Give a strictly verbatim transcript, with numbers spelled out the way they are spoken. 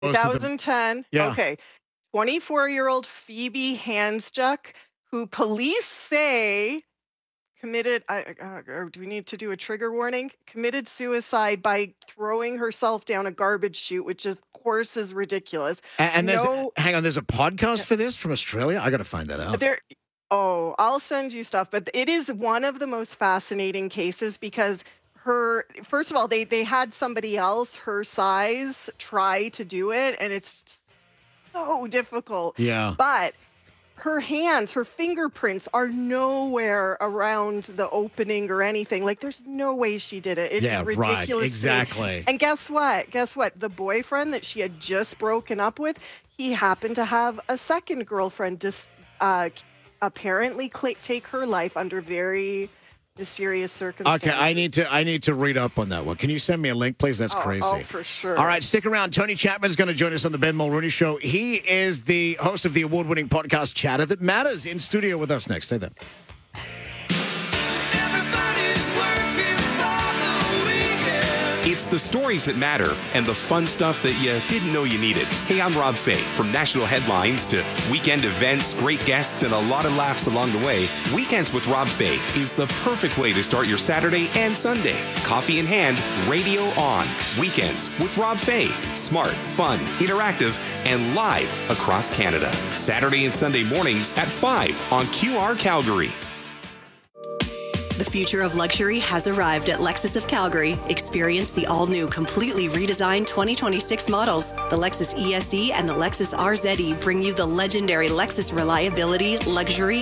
twenty ten. Yeah. Okay. twenty-four-year-old Phoebe Handsjuk, who police say committed, I, uh, or do we need to do a trigger warning? Committed suicide by throwing herself down a garbage chute, which of course is ridiculous. And, and there's, No, hang on, there's a podcast for this from Australia? I got to find that out. there. Oh, I'll send you stuff, but it is one of the most fascinating cases because her, first of all, they they had somebody else her size try to do it, and it's so difficult. Yeah. But her hands, her fingerprints are nowhere around the opening or anything. Like, there's no way she did it. It's Yeah, right. ridiculous. Exactly. And guess what? Guess what? The boyfriend that she had just broken up with, he happened to have a second girlfriend dis- uh, apparently cl- take her life under very mysterious circumstances. Okay, I need to I need to read up on that one. Can you send me a link, please? That's Oh, crazy. oh, for sure. All right, stick around. Tony Chapman is going to join us on the Ben Mulrooney Show. He is the host of the award-winning podcast Chatter That Matters, in studio with us next. Stay there. It's the stories that matter and the fun stuff that you didn't know you needed. Hey, I'm Rob Fay. From national headlines to weekend events, great guests, and a lot of laughs along the way, Weekends with Rob Fay is the perfect way to start your Saturday and Sunday. Coffee in hand, radio on. Weekends with Rob Fay. Smart, fun, interactive, and live across Canada. Saturday and Sunday mornings at five on Q R Calgary. The future of luxury has arrived at Lexus of Calgary. Experience the all-new, completely redesigned twenty twenty-six models. The Lexus E S E and the Lexus R Z E bring you the legendary Lexus reliability, luxury,